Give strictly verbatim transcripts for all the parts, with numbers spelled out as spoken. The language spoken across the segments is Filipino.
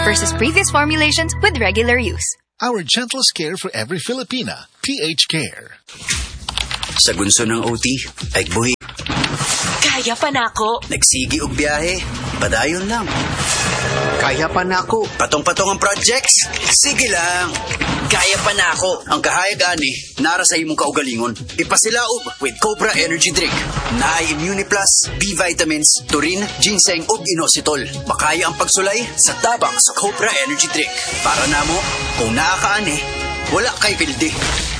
versus previous formulations with regular use. Our gentlest care for every Filipina. P H Care. Sa gunso ng O T, ay buhi. Kaya pa na ako. Nagsigi og biyahe, padayon lang. Kaya pa na ako. Patong-patong ang projects, sige lang. Kaya pa na ako. Ang kahayag ani, nara sa imong kaugalingon. Ipasilaog with Cobra Energy Drink. Naay Immuniplus, B-vitamins, taurine, ginseng ug inositol. Makaya ang pagsulay sa tabang sa Cobra Energy Drink. Para namo, kung nakakaani, wala kay pildi.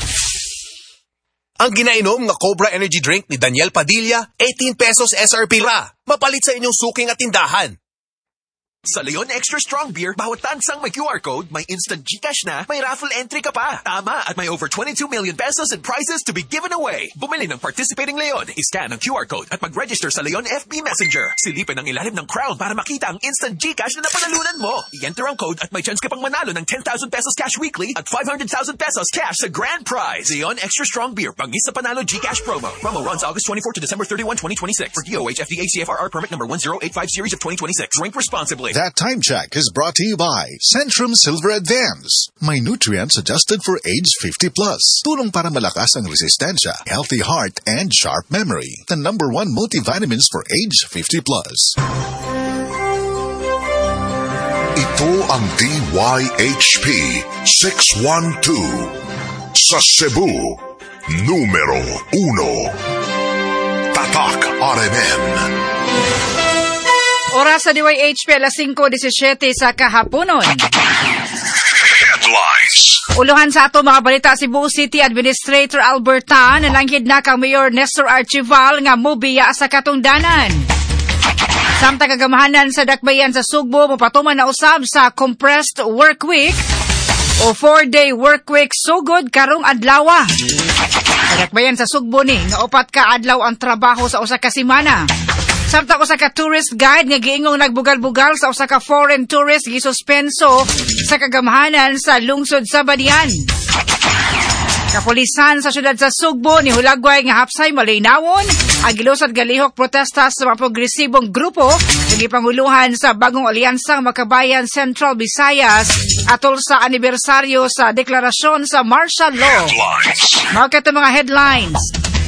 Ang ginainom nga Cobra Energy Drink ni Daniel Padilla, eighteen pesos S R P ra. Mapalit sa inyong suking at tindahan. Sa Leon Extra Strong Beer, bawat tansang may Q R code, may instant GCash na, may raffle entry ka pa. Tama, at may over twenty-two million pesos in prizes to be given away. Bumili ng participating Leon, iscan ang Q R code at mag-register sa Leon F B Messenger. Silipin ang ilalim ng crown para makita ang instant GCash na napanalunan mo. I-enter ang code at may chance ka pang manalo ng ten thousand pesos cash weekly at five hundred thousand pesos cash sa grand prize. Leon Extra Strong Beer, bangis sa panalo GCash promo. Promo runs August twenty-fourth to December thirty-first, twenty twenty-six. For D O H F D A C F R R permit number one zero eight five series of twenty twenty-six. Drink responsibly. That time check is brought to you by Centrum Silver Advance. May nutrients adjusted for age fifty plus. Tulong para malakas ang resistensya, healthy heart, and sharp memory. The number one multivitamins for age fifty plus. Ito ang D Y H P six one two. Sa Cebu, numero uno. Tatak R M N. Oras sa D Y H P, alas singko disesyete sa kahaponon. Headlines. Uluhan sa ato mga balita, Cebu City Administrator Alberta nalangkid na kang Mayor Nestor Archival nga mobiya sa katungdanan. Samtang kagamahanan sa dakbayan sa Sugbo, mapatuman na usab sa compressed work week o four-day work week sugod karong adlaw. Sa dakbayan sa Sugbo ni, nga upat ka adlaw ang trabaho sa usa ka semana. Samtang usa ka tourist guide nga giingong nagbugal-bugal sa usa ka foreign tourist gisuspenso sa kagamahanan sa lungsod sa Badian. Kapulisan sa syudad sa Sugbo ni hulagway nga hapsay malaynawon ang gilusad galihok protesta sa mga progresibong grupo nga gipanguluhan sa bagong alyansang Makabayan Central Visayas atol sa anibersaryo sa deklarasyon sa martial law. Mga kato mga headlines.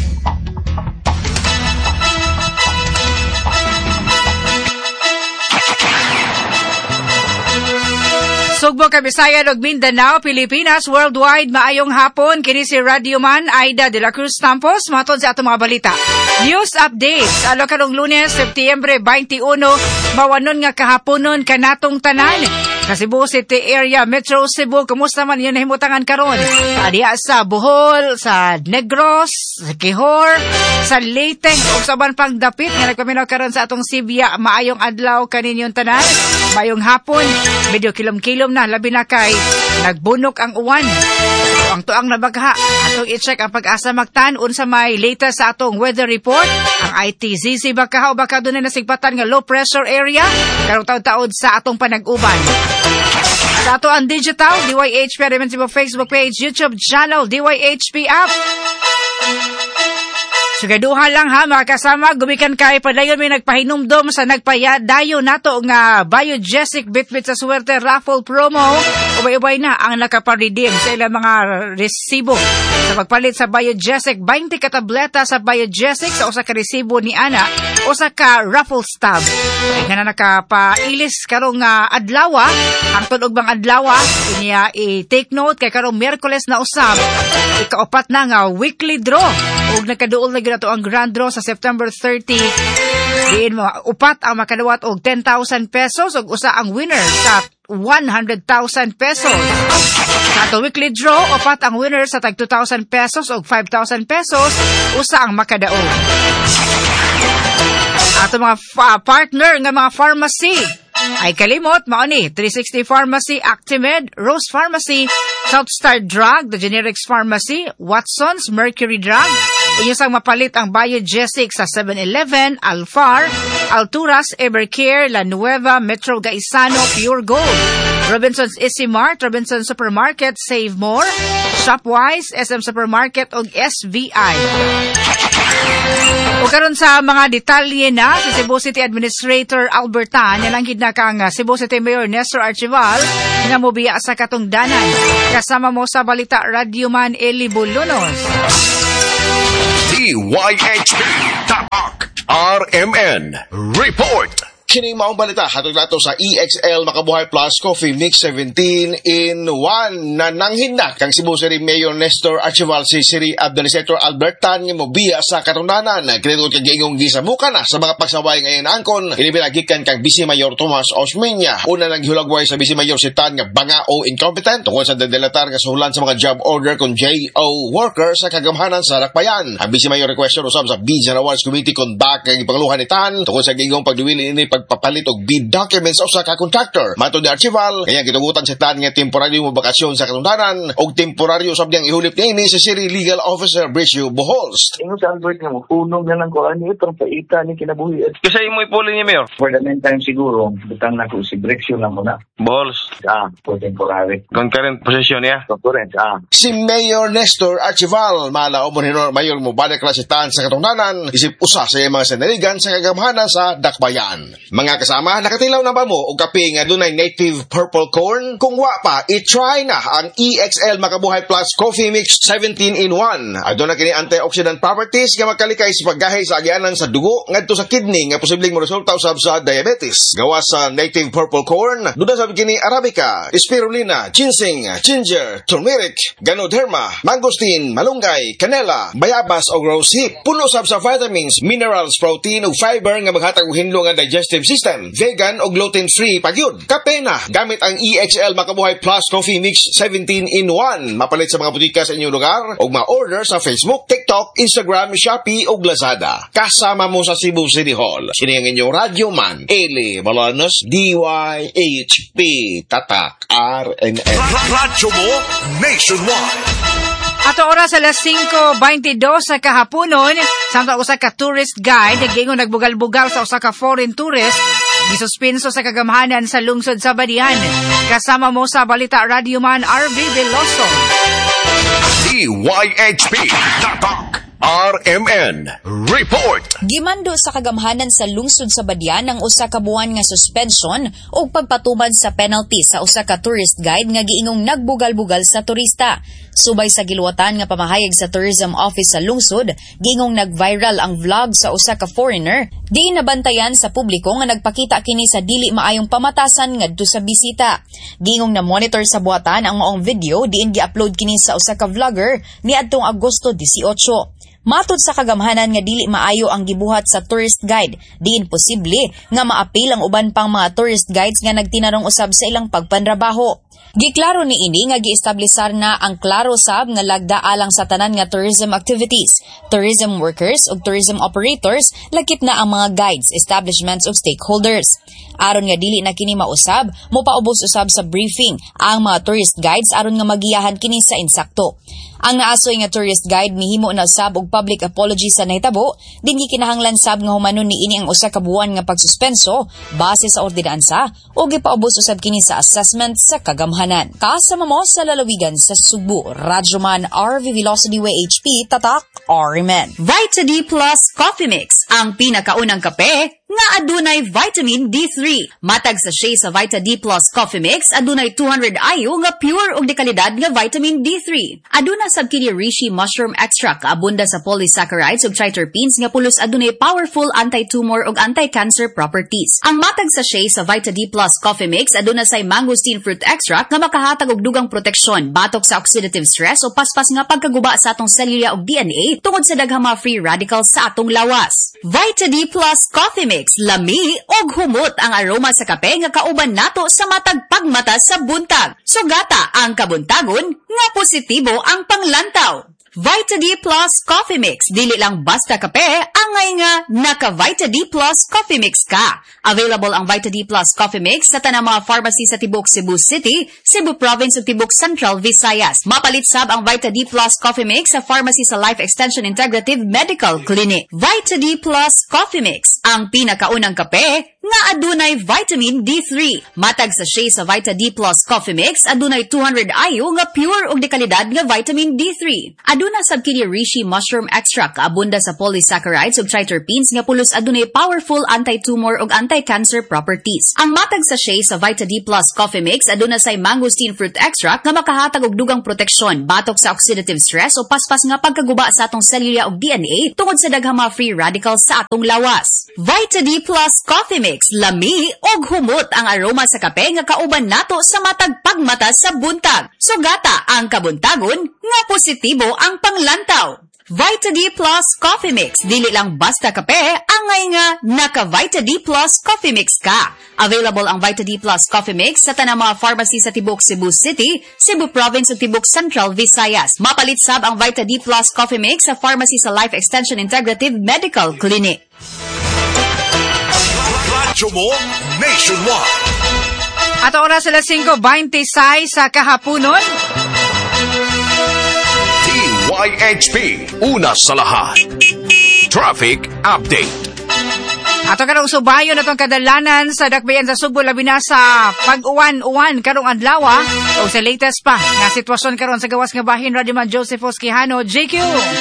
Sugbo, Kabisayan ug Mindanao, Pilipinas, worldwide, maayong hapon. Kini si Radioman Aida de la Cruz Tampos, matod sa atong mga balita. News updates, alo karong Lunes, Setyembre twenty-one, mawanon nga kahaponon kanatong tanan. Sa Cebu City Area, Metro Cebu, kumusta man yun nahimutangan karon? Adiya sa Bohol, sa Negros, sa Quijor, sa Leyte, ug sa uban pang dapit nga nagpaminaw karon sa atong Sibya, maayong adlaw kaninyong tanan, maayong hapon, medyo kilom-kilom na, labi na kay nagbunok ang uwan. So, ang tuang nabagha, atong i-check ang pag-asa magtan-on sa may latest sa atong weather report. Ang I T Z C baka o baka doon na nasigpatan nga low pressure area, karong taod-taod sa atong panag-uban. Sa ato ang digital, D Y H P, Facebook page, YouTube channel, D Y H P app. Sugaduha lang ha, mga kasama, gumikan kay padayon may nagpahinumdom sa nagpayadayo nato nga Biogesic Bitbit sa Suwerte raffle promo. Ubay-ubay na ang nakaparedeem sa ilang mga resibo. Sa pagpalit sa Biogesic, twenty ka tableta sa Biogesic sa usa ka resibo ni ana, usa ka raffle stub. Ay nga na nakapailis karong uh, adlawa, ang tunog bang adlawa, inya i-take note kay karong Miyerkules na usab, ikaupat na nga weekly draw. Ug nakaduol na ginato ang grand draw sa September thirtieth. Diin mo, upat ang makadawat og ten thousand pesos ug usa ang winner sa one hundred thousand pesos. Sa ato weekly draw, upat ang winner sa tag two thousand pesos ug five thousand pesos, usa ang makadaog. Ato mga fa- partner nga mga pharmacy ay kalimot, mao ni three sixty Pharmacy, Actimed, Rose Pharmacy, Southstar Drug, The Generics Pharmacy, Watson's, Mercury Drug. Inyo sang mapalit ang Biogesic sa seven eleven, Alfar, Alturas, Evercare, La Nueva, Metro Gaisano, Pure Gold, Robinson's Easy Mart, Robinson's Supermarket, Save More, Shopwise, S M Supermarket ug S V I. O karon sa mga detalye na si Cebu City Administrator Albert Tan nalangkid na kang Cebu City Mayor Nestor Archival nga mobiya sa katungdanan. Kasama mo sa balita Radyoman Eli Bulunos. D Y H P Tapak R M N Report. Kining maong balita, hatod nato sa E X L Makabuhay Plus Coffee Mix seventeen in one na nanghinda kang Cebu City Mayor Nestor Archival si City Administrator Albert Tan nga mobiya sa katungdanan. Kinitungod kang giingong gisabukan na sa mga pagsaway ngayon angkon. Inibinagikan kang Vice Mayor Tomas Osmeña. Una nang gihulagway sa Vice Mayor si Tan nga banga o incompetent tungkol sa dedelatar nga suhulan sa mga job order kung J O worker sa kagamhanan sa Dakbayan. Ang Vice Mayor requestion usab sa Bids and Awards Committee kung bakit ipangluhan ni Tan tungkol sa giingong pagduwili ini pagpapalit og bid documents o sa ka-contractor. Matod ni Archival, kaya gitugutan si Tan nga temporaryo mo bakasyon sa katungdanan og temporaryo sab diyang ihulip niini sa City Legal Officer Bricio Boholst. Ingo sa Albert nga mo, punong na lang ko ani itong paita ni kinabuhi. Kasi mo ipuli ni Mayor? For the meantime siguro, butang na ko si Bricio lang muna. Boholst? Ah, for temporary. Concurrent position niya? Concurrent, ah. Si Mayor Nestor Archival, malaw mo ni Mayor mo balik lang si Tan sa katungdanan, isip usa sa mga sanaligan sa kagamhanan sa Dakbayan. Mga kasama, nakatilaw na ba mo o kape nga dunay native purple corn? Kung wa pa, i-try na ang E X L Makabuhay Plus Coffee Mix seventeen in one. Aduna kini antioxidant properties nga makalikay sa paggahay sa agyanan sa dugo ngadto sa kidney nga posibleng mo resulta usab sa diabetes. Gawa sa native purple corn, duda sab kini arabica, spirulina, ginseng, ginger, turmeric, ganoderma, mangosteen, malunggay, canela, bayabas o rose hip. Puno sab sa vitamins, minerals, protein ug fiber nga maghatag og hinlo nga digestive system. Vegan o gluten-free pagyud. Kape na gamit ang E X L Makabuhay Plus Coffee Mix seventeen in one. Mapalit sa mga butika sa inyong lugar o ma-order sa Facebook, TikTok, Instagram, Shopee o Lazada. Kasama mo sa Cebu City Hall. Sini ang inyong Radyoman, Eli Balanos, D Y H P Tatak R M N. Radyo mo nationwide. Ato oras alas cinco twenty-two sa kahaponon, samtang usa ka tourist guide gingon nagbugal-bugal sa usa ka foreign tourist gisuspenso sa kagamhanan sa lungsod sa Badian. Kasama mo sa balita Radyoman R V Veloso. D Y H P Tatak R M N Report. Gimando sa kagamhanan sa lungsod sa Badian ang usa ka buwan nga suspension o pagpatuman sa penalty sa usa ka tourist guide nga giingong nagbugal-bugal sa turista. Subay sa giluwatan nga pamahayag sa Tourism Office sa lungsod, giingong nag-viral ang vlog sa usa ka foreigner. Diin nabantayan sa publiko nga nagpakita kini sa dili maayong pamatasan ngadto sa bisita. Giingong na monitor sa buhatan ang maong video diin gi-upload kini sa usa ka vlogger niadtong Agosto eighteen. Matod sa kagamhanan nga dili maayo ang gibuhat sa tourist guide, diin posible nga maapil ang uban pang mga tourist guides nga nagtinarong usab sa ilang pagpanrabaho. Giklaro ni ini nga giestablisar na ang klaro sab nga lagda alang sa tanan nga tourism activities, tourism workers ug tourism operators, lakip na ang mga guides, establishments ug stakeholders. Aron nga dili na kini mausab, mopaubos usab sa briefing ang mga tourist guides aron nga magiyahan kini sa insakto. Ang naasoy nga tourist guide mihimo na sab og public apology sa nahitabo, din gikinahanglan sab nga humanon niini ang usa ka buwan nga pagsuspenso base sa ordinansa o gipaubos usab kini sa assessment sa kagamhanan. Kasama mo sa lalawigan sa Subo, Radyoman R V Velocity W H P Tatak R M N. Vita D Plus Coffee Mix, ang pinakaunang kape nga adunay vitamin D three. Matag sa sachet sa Vita D Plus Coffee Mix adunay two hundred I U nga pure ug dekalidad nga vitamin D three. Aduna sab kini reishi mushroom extract abunda sa polysaccharides ug triterpenes nga pulos adunay powerful anti-tumor ug anti-cancer properties. Ang matag sa sachet sa Vita D Plus Coffee Mix aduna say mangosteen fruit extract nga makahatag og dugang proteksyon batok sa oxidative stress o paspas nga pagkaguba sa atong selula ug D N A tungod sa daghang mga free radicals sa atong lawas. Vita D Plus Coffee Mix, lami og humot ang aroma sa kape nga kauban nato sa matag pagmata sa buntag. Sugata ang kabuntagon nga positibo ang panglantaw. Vita D Plus Coffee Mix, dili lang basta kape, angay nga naka Vita D Plus Coffee Mix ka. Available ang Vita D Plus Coffee Mix sa tanang mga pharmacy sa Tibok Cebu City, Cebu Province ug Tibok Central Visayas. Mapalit sab ang Vita D Plus Coffee Mix sa pharmacy sa Life Extension Integrative Medical Clinic. Vita D Plus Coffee Mix, ang pinakaunang kape nga adunay vitamin D three. Matag sa sachet sa Vita D Plus Coffee Mix adunay two hundred I U nga pure ug dekalidad nga vitamin D three. Aduna sab kini reishi mushroom extract kaabunda sa polysaccharides ug triterpenes nga pulos adunay powerful anti-tumor ug anti-cancer properties. Ang matag sachet sa Vita D Plus Coffee Mix aduna say mangosteen fruit extract nga makahatag og dugang proteksyon batok sa oxidative stress o paspas nga pagkaguba sa atong selula ug D N A tungod sa daghang mga free radicals sa atong lawas. Vita D Plus Coffee Mix, lami og humot ang aroma sa kape nga kauban nato sa matag pagmata sa buntag. Sugata ang kabuntagon nga positibo ang panglantaw. Vita D Plus Coffee Mix, dili lang basta kape, angay nga naka Vita D Plus Coffee Mix ka. Available ang Vita D Plus Coffee Mix sa tanang mga pharmacy sa Tibok Cebu City, Cebu Province ug Tibok Central Visayas. Mapalit sab ang Vita D Plus Coffee Mix sa pharmacy sa Life Extension Integrative Medical Clinic. Radyo mo nationwide. At oras alas singko twenty-six sa kahaponon. T Y H P, una sa lahat. Traffic Update. Ato karong subayon atong kadalanan sa dakbayan sa Subo labi na sa pag-uwan-uwan karong adlaw o sa latest pa nga sitwasyon karon sa gawas nga bahin Radio Man Joseph Quijano J Q.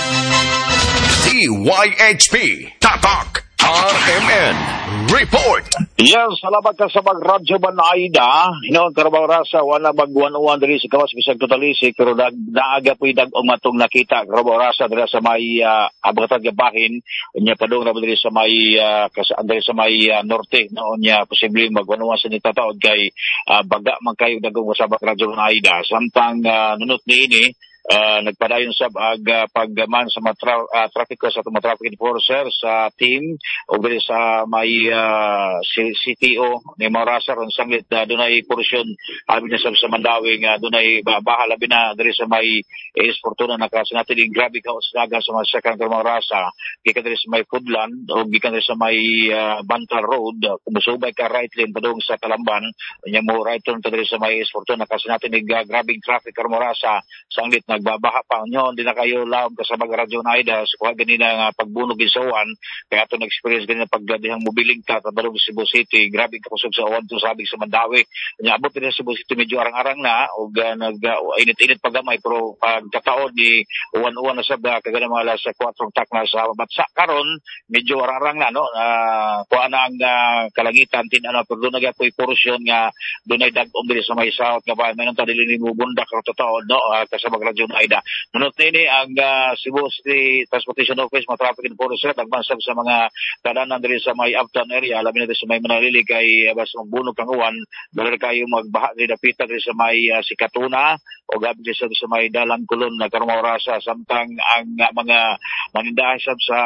T Y H P, Tatak R M N Report. Yes, salamat ka sa mag-radyo man Aida. Hinoon karabang rasa, wala mag-uwan-uwan diri sa kawas bisag totalisik, pero nag naaga po'y dag-ong matong nakita. Karabang rasa diri sa may uh, abatag gabahin, unya padong na diri sa may uh, kas diri sa may uh, norte, noon niya posibleng mag-uwan-uwan sa nitataod kay uh, baga man kayo dagong sa mag-radyo man Aida. Samtang uh, nunot niini Uh, nagpadayon sa ag uh, pagman sa matra, uh, traffic sa mga traffic enforcer sa team o sa may uh, C T O ni Marasa ron sanglit uh, dunay porsyon abi na sa Mandawing uh, dunay bahala bina diri sa may is Fortuna nakasinatin grabe ka usdagan sa mga second Marasa gikan diri sa may Foodland o gikan diri sa may uh, Bantal Road kumusubay ka right lane padung sa Talamban nya mo right turn diri sa may is Fortuna nakasinatin uh, grabe traffic ka Marasa sanglit na nagbabaha pa nyo, hindi na kayo laom kasama radyo na Aida. So, kuha ganina nga pagbunog isawan, kaya ito nag-experience ganina pagladihang mobiling ka, tabalong Cebu City, grabe kakusog sa awan to sabing sa Mandawi. Kanya abot din sa Cebu City, medyo arang-arang na, o uh, nag-init-init uh, pagamay, pero pagkataon ni uwan-uwan na sabda, kagana mga sa kwatro tak na sa batsa. Karon, medyo arang-arang na, no? Uh, kuha na ang uh, kalangitan, tinano, pero doon nag-apoy porosyon nga, doon ay dag-om din sa may south, nga ba, may nang tadilin mo bunda, karon totoo, no? Uh, kasama radyo Aida. Nunot nini ang uh, Cebu City Transportation Office, mga traffic enforcer, nagbansab sa mga kadanan diri sa may uptown area, labi na sa may Manalili kay uh, basta magbunog kang uwan, dahil kayo magbaha diri dapita diri sa may uh, Sikatuna o gabi diri sa, sa may Dalan Kulon na Karumorasa, samtang ang uh, mga manindahan sab sa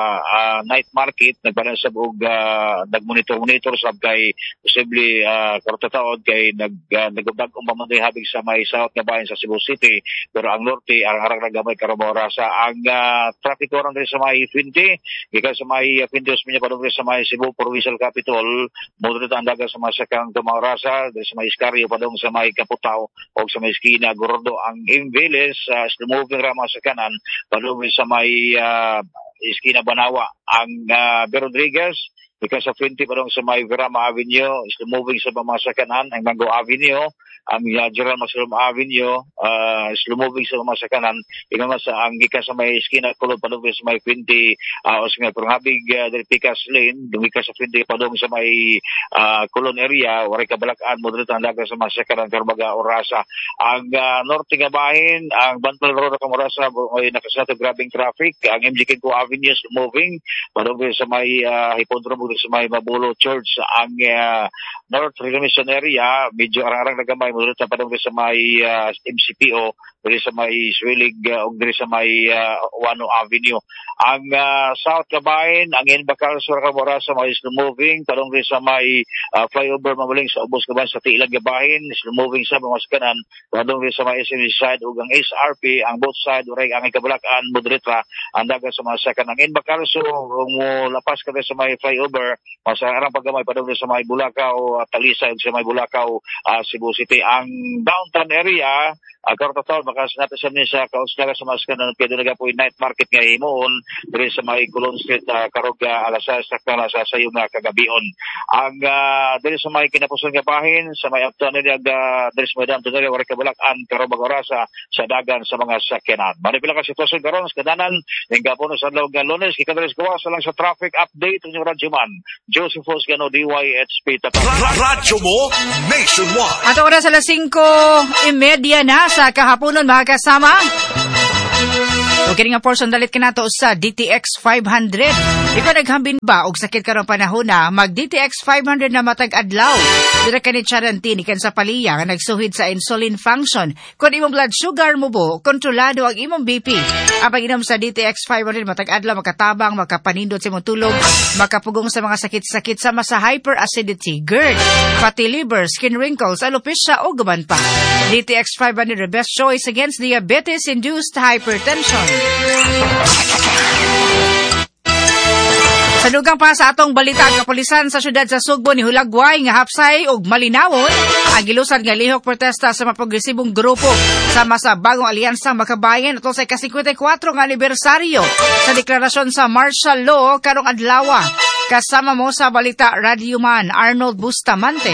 uh, night market nagbansab og uh, nagmonitor-monitor sab kay posible uh, kartataod kay nag uh, nagdag-og pamanday habig sa may south nga bahin sa Cebu City, pero ang norte arang-arang nagamay karabora sa ang uh, traffic oran diri sa may twenty gikan sa may uh, Pintos minya padung sa may Cebu Provincial Capital moderate ang daga sa mga sakang Tumarasa diri sa may Iscarrio padung sa may Kaputaw o sa may Esquina Gordo ang Imbeles uh, moving rama sa kanan padung sa may uh, Esquina Banawa ang uh, Rodriguez gikan sa twenty padung sa may Verama Avenue is moving sa Pamasakanan ang Mango Avenue ang uh, Gerald Masalom Avenue uh, is moving sa Pamasakanan ingama sa ang gikan sa may Esquina Kulod padung sa may twenty uh, os nga pero habig uh, diri Picas Lane dumika sa twenty padung sa may uh, Kulon area waray kabalakan moderate ang daga sa Masakanan karbaga Orasa ang uh, norte nga bahin ang Bantal Road sa Orasa ay nakasato grabing traffic ang M G Kinko Avenue is moving padung sa may uh, Hipodromo sa may Mabulo Church ang uh, North Reclamation Area medyo arang-arang nagamay mula sa padung sa may uh, M C P O diri sa may Swilig uh, o diri sa may uh, Wano Avenue ang uh, South Kabayan ang Inbakal sa Camora sa may slow moving padung sa may uh, flyover mamuling sa Ubos Kabayan sa Tiilag Kabayan slow moving sa mga kanan padung sa may S M E side ug ang S R P ang both side uray ang kabalakan moderate ang daga sa mga second ang Inbakal so mo lapas ka sa may flyover mas arang paggamay padung sa may Bulacau Talisa ug sa may Bulacau uh, Cebu City ang downtown area Ang kartotal, makas natin sa minsa, kaunslaga sa mas kanan, kaya doon po yung night market nga himoon, diri sa may Colon Street, uh, karuga, alasas, sakta sa sayo nga kagabion. Ang, uh, diri sa may kinapuson nga bahin, sa may aptan nila, uh, diri sa may dam, tunari, waray kabalakan, karubang orasa, sa dagan sa mga sakyanan. Manipila ka sitwasyon karon sa kadanan, hingga po sa loob ng Lunes, kikadalis gawa sa lang sa traffic update ng Radyo Man. Joseph Foscano, D Y H P, Tatak. Radyo mo, nationwide. At oras alas singko imedya na sa kahaponon, mga kasama. Okay nga portion dalit ka na to sa D T X five hundred. Ikaw naghambin ba og sakit karong panahon na mag D T X five hundred na matag adlaw? Dira ka ni Charantini kan sa paliya nga nagsuhid sa insulin function. Kung imong blood sugar mo bo, kontrolado ang imong B P. Ang pag-inom sa D T X five hundred matag adlaw, makatabang, makapanindot sa imong tulog, makapugong sa mga sakit-sakit sama sa hyperacidity, GERD, fatty liver, skin wrinkles, alopecia o guban pa. D T X five hundred the best choice against diabetes-induced hypertension. Sa dugang pa sa atong balita, ang kapulisan sa syudad sa Sugbo ni Hulagway nga hapsay og malinawon ang gilusan nga lihok protesta sa mga progresibong grupo sama sa bagong alyansang makabayan atol sa ika-fifty-four nga anibersaryo sa deklarasyon sa martial law karong adlaw. Kasama mo sa balita Radio Man Arnold Bustamante.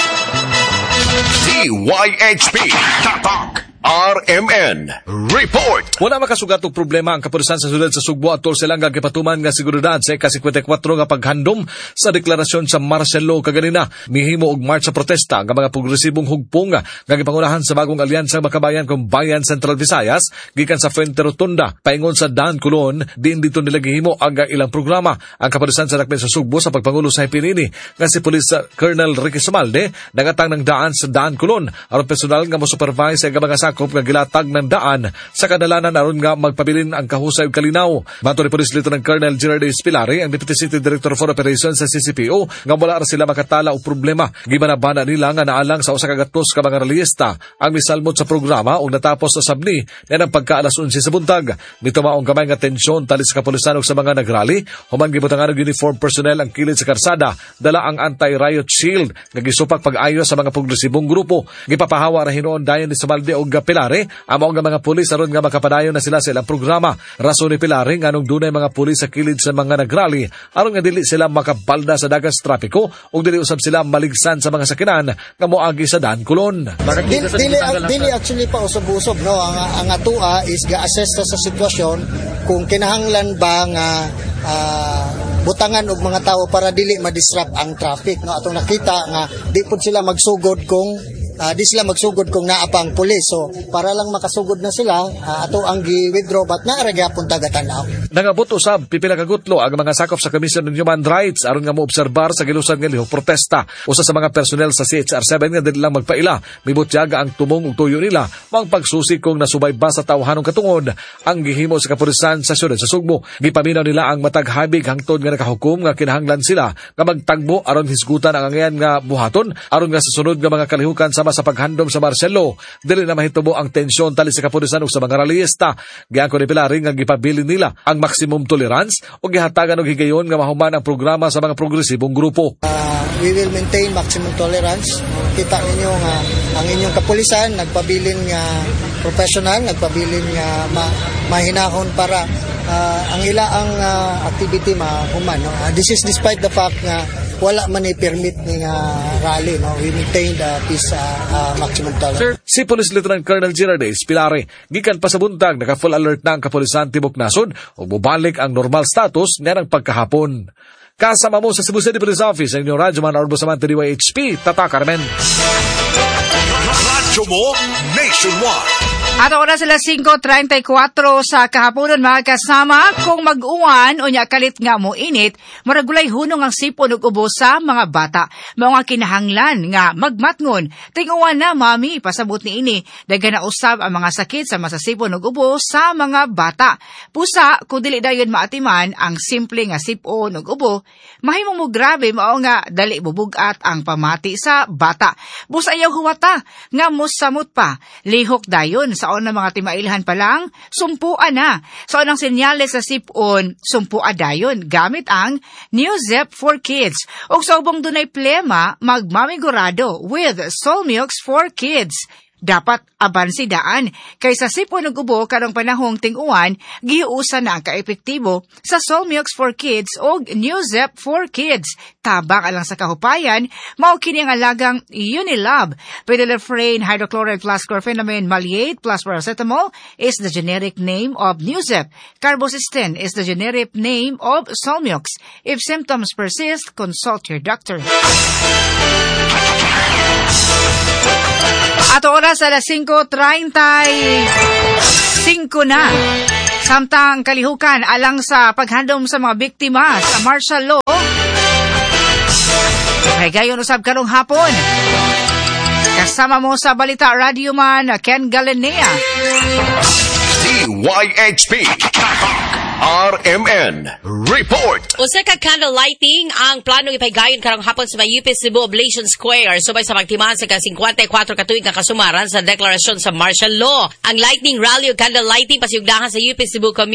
D Y H P Tatak R M N Report. Wala makasugat og problema ang kapulisan sa syudad sa Sugbo atol sa ilang gipatuman nga seguridad sa ika-fifty-four nga paghandom sa deklarasyon sa martial law kaganina. Mihimo og march sa protesta nga mga progresibong hugpong nga gipangunahan sa bagong alyansa makabayan kung Bayan Central Visayas gikan sa Fuente Rotunda paingon sa Dan Colon. Diin dito nila gihimo ang ilang programa. Ang kapulisan sa dakmen sa Sugbo sa pagpangulo sa Hipirini nga si Police Colonel Ricky Sumalde nagatang ng daan sa Dan Colon aron personal nga mo supervise ang mga sakop nga gilatag ng daan sa kadalanan aron nga magpabilin ang kahusay ug kalinaw. Mato ni Police Lieutenant Colonel Gerard Espilari, ang Deputy City Director for Operations sa C C P O, nga wala ra sila makatala og problema. Gibanabana nila nga naalang sa usa ka gatos ka mga realista ang misalmot sa programa ug natapos sa sabni na ng pagka-alas eleven sa buntag. Dito maong gamay nga tensyon tali sa kapulisan ug sa mga nagrally. Human gibutangan og uniform personnel ang kilid sa karsada, dala ang anti-riot shield nga gisupak pag-ayo sa mga progresibong grupo. Gipapahawa ra hinuon dayon ni Sumalde og Pilare, amo nga mga pulis aron nga makapadayon na sila sa ilang programa. Rason ni Pilare nga nung dunay mga pulis sa kilid sa mga nagrally aron nga dili sila makabalda sa dagas trapiko ug dili usab sila maligsan sa mga sakinan nga moagi sa Dan Colon. Dili, dili, dili actually pa usab-usab no, ang ang atua is ga-assess sa sitwasyon kung kinahanglan ba nga uh, butangan og mga tao para dili ma-disrupt ang traffic no. Atong nakita nga di pud sila magsugod kung Uh, di sila magsugod kung naapang pulis. So, para lang makasugod na sila, uh, ato ang gi-withdraw, but naaragapon tagatanaw. Nangabot usab, pipila kagutlo ang mga sakop sa Commission on Human Rights aron nga moobserbar sa gilusan nga lihok protesta. Usa sa mga personnel sa C H R seven nga dili lang magpaila, mibutyaga ang tumong ug tuyo nila, mang pagsusi kung nasubay ba sa tawhanong katungod ang gihimo sa kapulisan sa syudad sa Sugbo. Gipaminaw nila ang matag habig hangtod nga nakahukom nga kinahanglan sila nga magtagbo aron hisgutan ang angayan nga buhaton aron nga sa sunod nga mga kalihukan sama sa paghandom sa martial law. Dili na mahitubo ang tensyon tali sa kapulisan ug sa mga rallyista. Giangko ni Pilari nga gipabilin nila ang maximum tolerance ug gihatagan og higayon nga mahuman ang programa sa mga progresibong grupo. Uh, we will maintain maximum tolerance. Kita ninyo nga ang inyong kapulisan nagpabilin nga professional, nagpabilin nga ma mahinahon para uh, ang ila ang uh, activity mahuman. No? Uh, this is despite the fact nga wala man i-permit ni nga rally. No? We maintain the peace uh, uh, maximum tolerance. Si Police Lieutenant Colonel Gerard Espilari, gikan pa sa buntag, naka-full alert na ang kapulisan Tibok Nasod o bubalik ang normal status niya ng pagkahapon. Kasama mo sa Cebu City Police Office, ang inyong Radyo Man Arnold Bustamante D Y H P, Tatak Carmen. Radyo mo, nationwide. At oras sila five thirty-four sa kahaponon, mga kasama. Kung mag-uwan o nya kalit nga mo init, maragulay hunong ang sipon ug ubo sa mga bata. Mga kinahanglan nga magmatngon. Ting-uwan na, mami, pasabot ni ini. Daga na usab ang mga sakit sa masasipon ug ubo sa mga bata. Pusa, kung dili dayon maatiman ang simple nga sipon ug ubo, mahimong mo grabe mao nga dali bubugat ang pamati sa bata. Busa ayaw huwata nga musamot pa. Lihok dayon sa on na mga timailhan pa lang, sumpuan na. So, anong senyales sa sipon, sumpua dayon, gamit ang New Zep for Kids. O sa ubong dunay plema, magmamigurado with Solmilks for Kids. dapat abansidaan kaysa sipon ug ubo karong panahong ting-uwan giusa na ang kaepektibo sa Solmux for Kids o Newzep for Kids. Tabang alang sa kahupayan, mao kini ang alagang Unilab. Phenylephrine hydrochloride plus chlorphenamine maleate plus paracetamol is the generic name of Newzep. Carbocysteine is the generic name of Solmux. If symptoms persist, consult your doctor. At oras alas singko treinta y cinco na. Samtang kalihukan alang sa paghandom sa mga biktima sa martial law. Kay gayon usab karong hapon. Kasama mo sa Balita Radio Man, Ken Galinea. D Y H P R M N Report. Usa ka candle lighting ang planong ipaygayon karong hapon sa may U P Cebu Oblation Square subay sa pagtimaan sa ka-fifty-four katuig nga kasumaran sa deklarasyon sa martial law. Ang lightning rally o candle lighting pasiugdahan sa U P Cebu Community